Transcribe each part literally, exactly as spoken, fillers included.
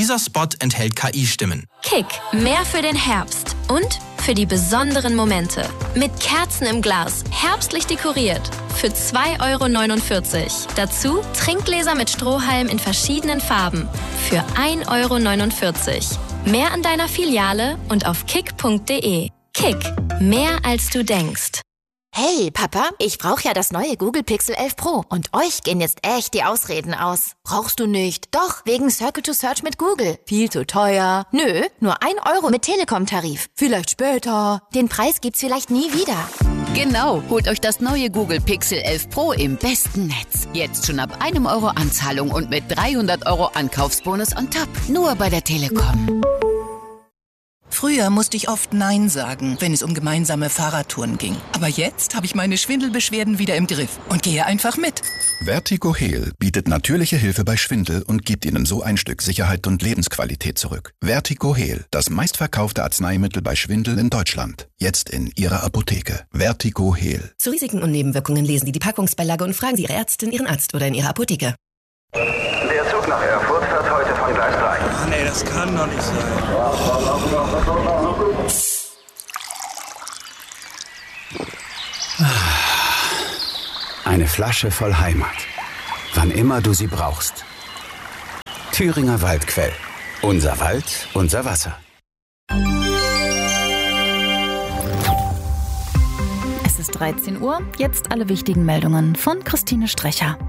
Dieser Spot enthält K I-Stimmen. Kick, mehr für den Herbst und für die besonderen Momente. Mit Kerzen im Glas, herbstlich dekoriert. Für zwei Euro neunundvierzig. Dazu Trinkgläser mit Strohhalm in verschiedenen Farben. Für ein Euro neunundvierzig. Mehr an deiner Filiale und auf kick punkt de. Kick, mehr als du denkst. Hey, Papa, ich brauche ja das neue Google Pixel elf Pro. Und euch gehen jetzt echt die Ausreden aus. Brauchst du nicht? Doch, wegen Circle to Search mit Google. Viel zu teuer. Nö, nur ein Euro mit Telekom-Tarif. Vielleicht später. Den Preis gibt's vielleicht nie wieder. Genau, holt euch das neue Google Pixel elf Pro im besten Netz. Jetzt schon ab einem Euro Anzahlung und mit dreihundert Euro Ankaufsbonus on top. Nur bei der Telekom. Früher musste ich oft Nein sagen, wenn es um gemeinsame Fahrradtouren ging. Aber jetzt habe ich meine Schwindelbeschwerden wieder im Griff und gehe einfach mit. Vertigo Heal bietet natürliche Hilfe bei Schwindel und gibt Ihnen so ein Stück Sicherheit und Lebensqualität zurück. Vertigo Heal, das meistverkaufte Arzneimittel bei Schwindel in Deutschland. Jetzt in Ihrer Apotheke. Vertigo Heal. Zu Risiken und Nebenwirkungen lesen Sie die Packungsbeilage und fragen Sie Ihre Ärztin, Ihren Arzt oder in Ihrer Apotheke. Der Zug nach Erfurt fährt heute von Gleis drei. Ach nee, das kann doch nicht sein. Eine Flasche voll Heimat. Wann immer du sie brauchst. Thüringer Waldquell. Unser Wald, unser Wasser. Es ist dreizehn Uhr. Jetzt alle wichtigen Meldungen von Christine Strecher.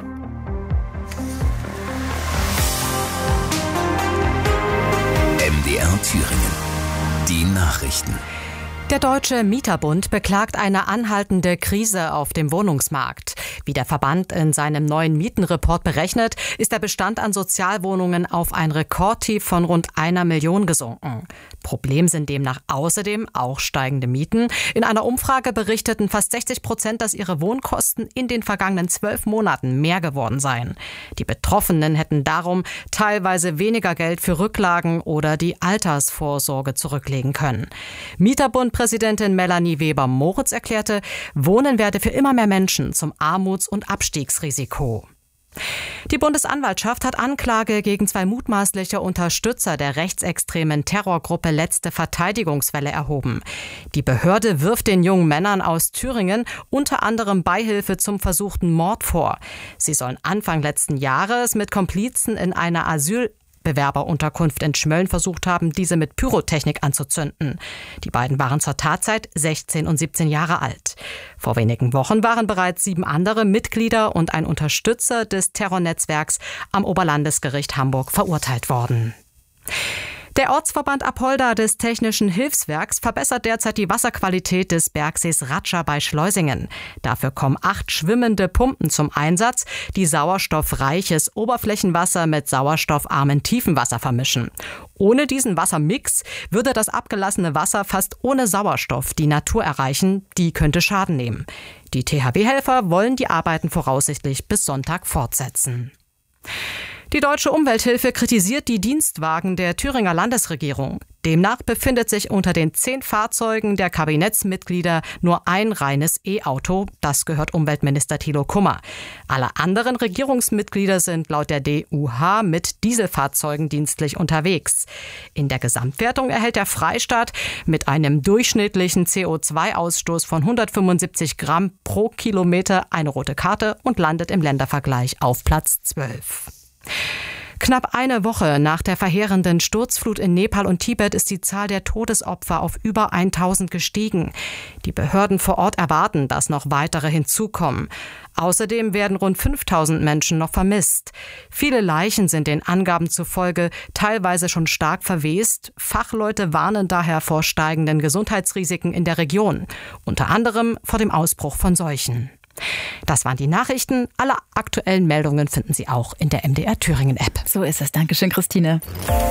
M D R Thüringen. Die Nachrichten. Der Deutsche Mieterbund beklagt eine anhaltende Krise auf dem Wohnungsmarkt. Wie der Verband in seinem neuen Mietenreport berechnet, ist der Bestand an Sozialwohnungen auf ein Rekordtief von rund einer Million gesunken. Problem sind demnach außerdem auch steigende Mieten. In einer Umfrage berichteten fast sechzig Prozent, dass ihre Wohnkosten in den vergangenen zwölf Monaten mehr geworden seien. Die Betroffenen hätten darum teilweise weniger Geld für Rücklagen oder die Altersvorsorge zurücklegen können. Mieterbund-Präsidentin Melanie Weber-Moritz erklärte, Wohnen werde für immer mehr Menschen zum Armuts- und Abstiegsrisiko. Die Bundesanwaltschaft hat Anklage gegen zwei mutmaßliche Unterstützer der rechtsextremen Terrorgruppe Letzte Verteidigungswelle erhoben. Die Behörde wirft den jungen Männern aus Thüringen unter anderem Beihilfe zum versuchten Mord vor. Sie sollen Anfang letzten Jahres mit Komplizen in einer Asyl Bewerberunterkunft in Schmölln versucht haben, diese mit Pyrotechnik anzuzünden. Die beiden waren zur Tatzeit sechzehn und siebzehn Jahre alt. Vor wenigen Wochen waren bereits sieben andere Mitglieder und ein Unterstützer des Terrornetzwerks am Oberlandesgericht Hamburg verurteilt worden. Der Ortsverband Apolda des Technischen Hilfswerks verbessert derzeit die Wasserqualität des Bergsees Ratscha bei Schleusingen. Dafür kommen acht schwimmende Pumpen zum Einsatz, die sauerstoffreiches Oberflächenwasser mit sauerstoffarmem Tiefenwasser vermischen. Ohne diesen Wassermix würde das abgelassene Wasser fast ohne Sauerstoff die Natur erreichen. Die könnte Schaden nehmen. Die T H W-Helfer wollen die Arbeiten voraussichtlich bis Sonntag fortsetzen. Die Deutsche Umwelthilfe kritisiert die Dienstwagen der Thüringer Landesregierung. Demnach befindet sich unter den zehn Fahrzeugen der Kabinettsmitglieder nur ein reines E-Auto. Das gehört Umweltminister Thilo Kummer. Alle anderen Regierungsmitglieder sind laut der D U H mit Dieselfahrzeugen dienstlich unterwegs. In der Gesamtwertung erhält der Freistaat mit einem durchschnittlichen C O zwei Ausstoß von hundertfünfundsiebzig Gramm pro Kilometer eine rote Karte und landet im Ländervergleich auf Platz zwölf. Knapp eine Woche nach der verheerenden Sturzflut in Nepal und Tibet ist die Zahl der Todesopfer auf über tausend gestiegen. Die Behörden vor Ort erwarten, dass noch weitere hinzukommen. Außerdem werden rund fünftausend Menschen noch vermisst. Viele Leichen sind den Angaben zufolge teilweise schon stark verwest. Fachleute warnen daher vor steigenden Gesundheitsrisiken in der Region, unter anderem vor dem Ausbruch von Seuchen. Das waren die Nachrichten. Alle aktuellen Meldungen finden Sie auch in der M D R Thüringen App. So ist es. Dankeschön, Christine.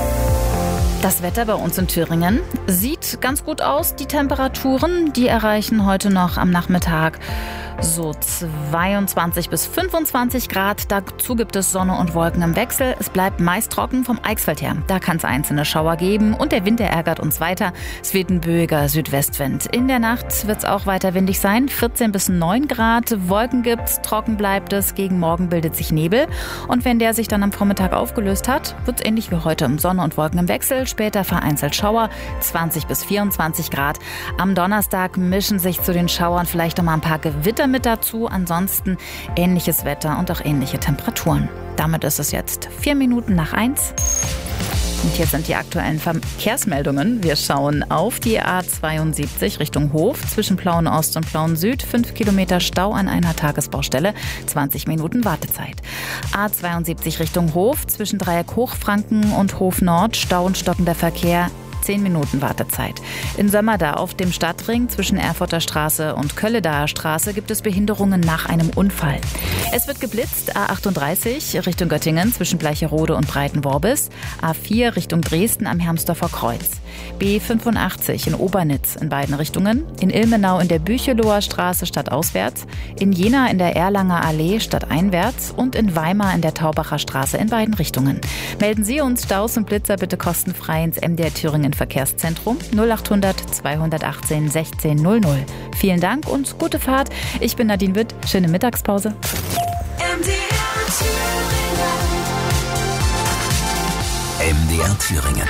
Das Wetter bei uns in Thüringen sieht ganz gut aus. Die Temperaturen, die erreichen heute noch am Nachmittag So zweiundzwanzig bis fünfundzwanzig Grad, dazu gibt es Sonne und Wolken im Wechsel. Es bleibt meist trocken vom Eichsfeld her. Da kann es einzelne Schauer geben und der Wind, der ärgert uns weiter. Es weht ein böiger Südwestwind. In der Nacht wird es auch weiter windig sein, vierzehn bis neun Grad. Wolken gibt's, trocken bleibt es, gegen Morgen bildet sich Nebel. Und wenn der sich dann am Vormittag aufgelöst hat, wird es ähnlich wie heute. Sonne und Wolken im Wechsel, später vereinzelt Schauer, zwanzig bis vierundzwanzig Grad. Am Donnerstag mischen sich zu den Schauern vielleicht noch mal ein paar Gewitter mit dazu. Ansonsten ähnliches Wetter und auch ähnliche Temperaturen. Damit ist es jetzt vier Minuten nach eins. Und hier sind die aktuellen Verkehrsmeldungen. Wir schauen auf die A zweiundsiebzig Richtung Hof zwischen Plauen-Ost und Plauen-Süd. Fünf Kilometer Stau an einer Tagesbaustelle, zwanzig Minuten Wartezeit. A zweiundsiebzig Richtung Hof zwischen Dreieck Hochfranken und Hof Nord. Stau und stockender Verkehr. zehn Minuten Wartezeit. In Sömmerda auf dem Stadtring zwischen Erfurter Straße und Kölledaer Straße gibt es Behinderungen nach einem Unfall. Es wird geblitzt. A achtunddreißig Richtung Göttingen zwischen Bleicherode und Breitenworbis. A vier Richtung Dresden am Hermsdorfer Kreuz. B fünfundachtzig in Obernitz in beiden Richtungen. In Ilmenau in der Bücheloher Straße stadtauswärts. In Jena in der Erlanger Allee stadteinwärts. Und in Weimar in der Taubacher Straße in beiden Richtungen. Melden Sie uns Staus und Blitzer bitte kostenfrei ins M D R Thüringen Verkehrszentrum null achthundert zweihundertachtzehn sechzehn null null. Vielen Dank und gute Fahrt. Ich bin Nadine Witt. Schöne Mittagspause. M D R Thüringen. M D R Thüringen.